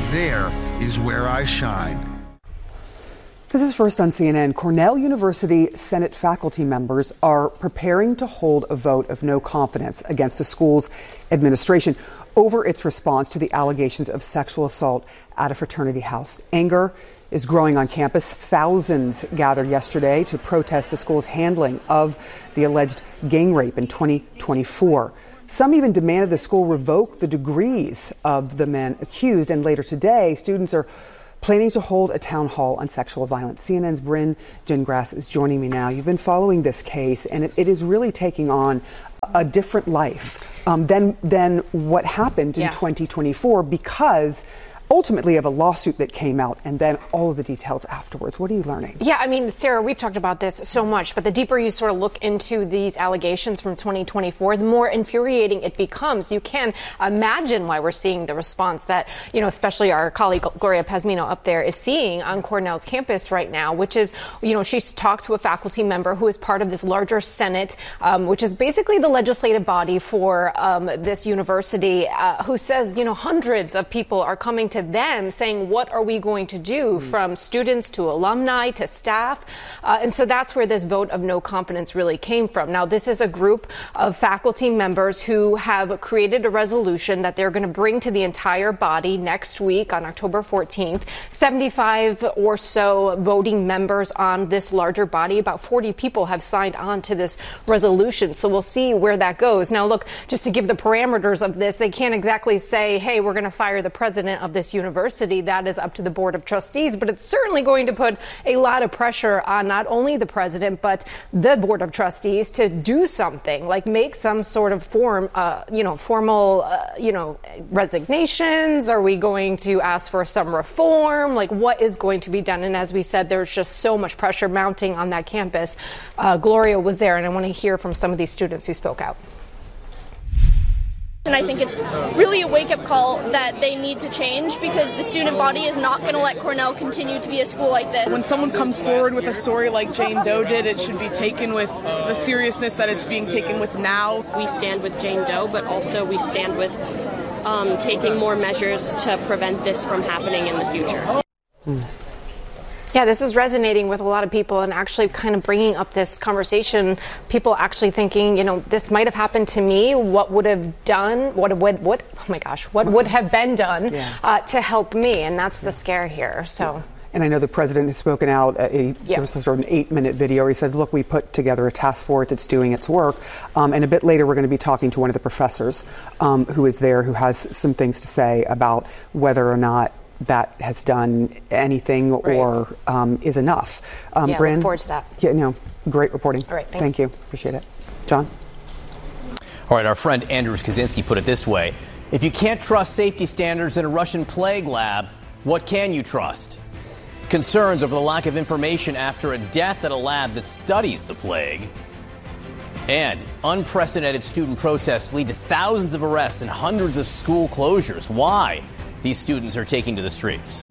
There is where I shine. This is First on CNN. Cornell University Senate faculty members are preparing to hold a vote of no confidence against the school's administration over its response to the allegations of sexual assault at a fraternity house. Anger is growing on campus. Thousands gathered yesterday to protest the school's handling of the alleged gang rape in 2024. Some even demanded the school revoke the degrees of the men accused. And later today, students are planning to hold a town hall on sexual violence. CNN's Bryn Gingras is joining me now. You've been following this case, and it is really taking on a different life than what happened in 2024 because ultimately of a lawsuit that came out and then all of the details afterwards. What are you learning? Yeah, I mean, Sarah, we've talked about this so much, but the deeper you sort of look into these allegations from 2024, the more infuriating it becomes. You can imagine why we're seeing the response that, you know, especially our colleague Gloria Pazmino up there is seeing on Cornell's campus right now, which is, you know, she's talked to a faculty member who is part of this larger Senate, which is basically the legislative body for this university, who says, you know, hundreds of people are coming to them saying, what are we going to do, from students to alumni to staff? And so that's where this vote of no confidence really came from. Now, this is a group of faculty members who have created a resolution that they're going to bring to the entire body next week on October 14th. 75 or so voting members on this larger body. About 40 people have signed on to this resolution. So we'll see where that goes. Now, look, just to give the parameters of this, they can't exactly say, hey, we're going to fire the president of this university. That is up to the Board of Trustees, but it's certainly going to put a lot of pressure on not only the president, but the Board of Trustees to do something, like make some sort of formal, resignations. Are we going to ask for some reform? Like, what is going to be done? And as we said, there's just so much pressure mounting on that campus. Gloria was there, and I want to hear from some of these students who spoke out. And I think it's really a wake-up call that they need to change because the student body is not going to let Cornell continue to be a school like this. When someone comes forward with a story like Jane Doe did, it should be taken with the seriousness that it's being taken with now. We stand with Jane Doe, but also we stand with taking more measures to prevent this from happening in the future. Yeah, this is resonating with a lot of people and actually kind of bringing up this conversation. People actually thinking, you know, this might have happened to me. What would have been done to help me? And that's the scare here. So. And I know the president has spoken out. There was sort of an 8-minute video where he said, look, we put together a task force. It's doing its work. And a bit later, we're going to be talking to one of the professors who is there, who has some things to say about whether or not that has done anything or is enough. Bryn, look forward to that. Yeah, no, great reporting. All right, thanks. Thank you. Appreciate it. John? All right, our friend Andrew Kaczynski put it this way. If you can't trust safety standards in a Russian plague lab, what can you trust? Concerns over the lack of information after a death at a lab that studies the plague. And unprecedented student protests lead to thousands of arrests and hundreds of school closures. Why these students are taking to the streets.